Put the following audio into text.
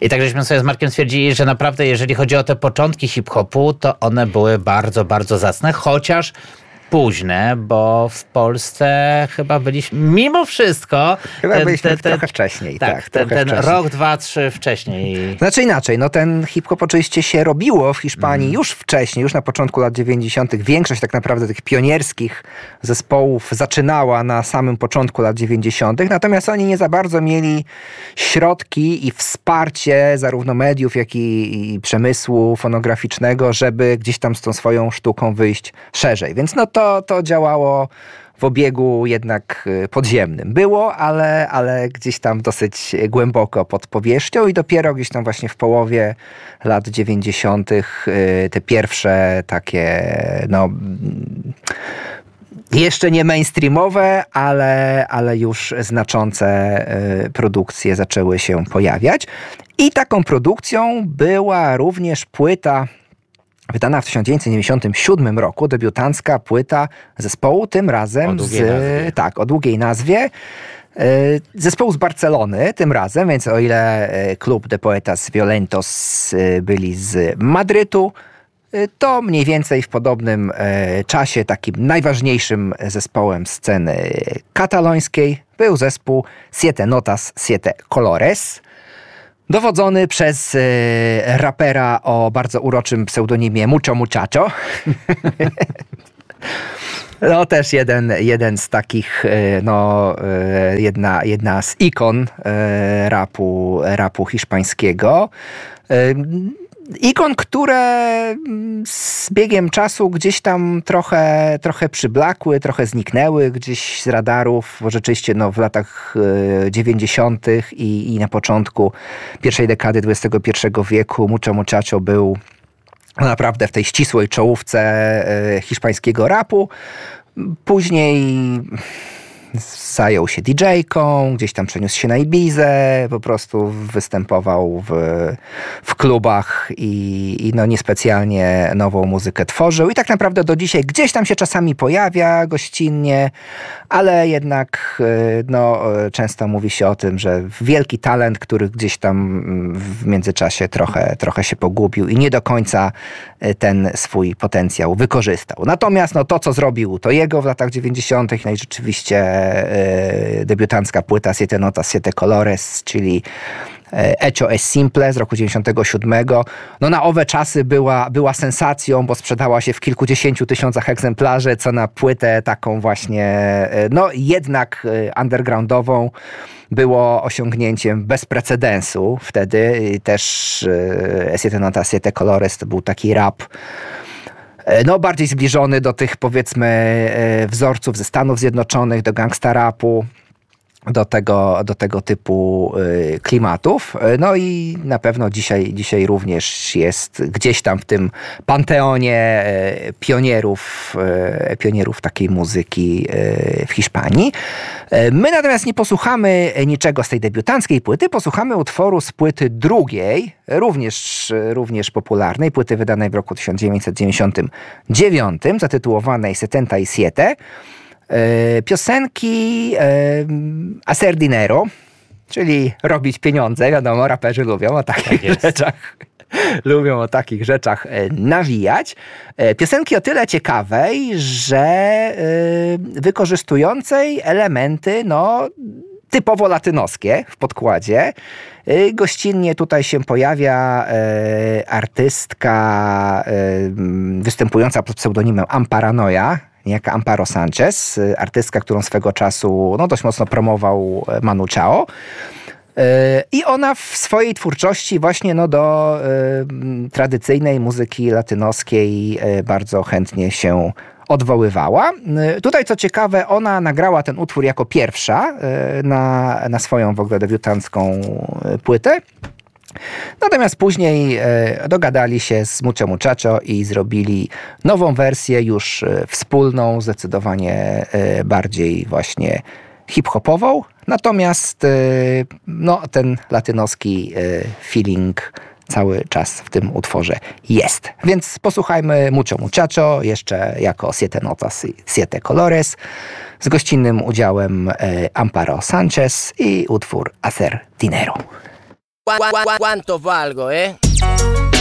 I tak żeśmy sobie z Markiem stwierdzili, że naprawdę jeżeli chodzi o te początki hip-hopu, to one były bardzo, bardzo zacne, chociaż późne, bo w Polsce chyba byliśmy, mimo wszystko... Chyba byliśmy trochę wcześniej. Tak, ten wcześniej. rok, 2, 3 wcześniej. Znaczy inaczej, no ten hip-hop oczywiście się robiło w Hiszpanii już wcześniej, już na początku lat 90. Większość tak naprawdę tych pionierskich zespołów zaczynała na samym początku lat 90. Natomiast oni nie za bardzo mieli środki i wsparcie zarówno mediów, jak i przemysłu fonograficznego, żeby gdzieś tam z tą swoją sztuką wyjść szerzej. Więc no to działało w obiegu jednak podziemnym. Było, ale gdzieś tam dosyć głęboko pod powierzchnią i dopiero gdzieś tam właśnie w połowie lat 90. te pierwsze takie, no jeszcze nie mainstreamowe, ale już znaczące produkcje zaczęły się pojawiać. I taką produkcją była również płyta wydana w 1997 roku, debiutancka płyta zespołu, tym razem o długiej nazwie. Zespołu z Barcelony tym razem, więc o ile klub de Poetas Violentos byli z Madrytu, to mniej więcej w podobnym czasie takim najważniejszym zespołem sceny katalońskiej był zespół Siete Notas, Siete Colores, dowodzony przez rapera o bardzo uroczym pseudonimie Mucho Muchacho. No też jeden z takich, jedna z ikon rapu hiszpańskiego. Ikon, które z biegiem czasu gdzieś tam trochę przyblakły, trochę zniknęły gdzieś z radarów, bo rzeczywiście w latach 90. i na początku pierwszej dekady XXI wieku Mucho Muchacho był naprawdę w tej ścisłej czołówce hiszpańskiego rapu. Później zajął się DJ-ką, gdzieś tam przeniósł się na Ibizę, po prostu występował w klubach i niespecjalnie nową muzykę tworzył. I tak naprawdę do dzisiaj gdzieś tam się czasami pojawia gościnnie, ale jednak często mówi się o tym, że wielki talent, który gdzieś tam w międzyczasie trochę się pogubił i nie do końca ten swój potencjał wykorzystał. Natomiast to, co zrobił, to jego w latach 90. i rzeczywiście debiutancka płyta Siete Notas, Siete Colores, czyli Hecho es Simple z roku 97. Na owe czasy była sensacją, bo sprzedała się w kilkudziesięciu tysiącach egzemplarzy, co na płytę taką właśnie, jednak undergroundową było osiągnięciem bez precedensu. Wtedy też Siete Notas, Siete Colores to był taki rap bardziej zbliżony do tych, powiedzmy, wzorców ze Stanów Zjednoczonych, do gangsta rapu, do tego typu klimatów. I na pewno dzisiaj również jest gdzieś tam w tym panteonie pionierów takiej muzyki w Hiszpanii. My natomiast nie posłuchamy niczego z tej debiutanckiej płyty, posłuchamy utworu z płyty drugiej, również popularnej, płyty wydanej w roku 1999, zatytułowanej 77. Piosenki Hacer Dinero, czyli robić pieniądze. Wiadomo, raperzy lubią o takich rzeczach. Lubią o takich rzeczach nawijać. Piosenki o tyle ciekawej, że wykorzystującej elementy typowo latynoskie w podkładzie. Gościnnie tutaj się pojawia artystka występująca pod pseudonimem Amparanoia, niejaka Amparo Sanchez, artystka, którą swego czasu dość mocno promował Manu Chao. I ona w swojej twórczości właśnie do tradycyjnej muzyki latynoskiej bardzo chętnie się odwoływała. Tutaj, co ciekawe, ona nagrała ten utwór jako pierwsza na swoją w ogóle debiutancką płytę. Natomiast później dogadali się z Mucho Muchacho i zrobili nową wersję, już wspólną, zdecydowanie bardziej właśnie hip-hopową. Natomiast ten latynoski feeling cały czas w tym utworze jest. Więc posłuchajmy Mucho Muchacho jeszcze jako Siete Notas, Siete Colores z gościnnym udziałem Amparo Sanchez i utwór Hacer Dinero. ¿Cuánto valgo, eh?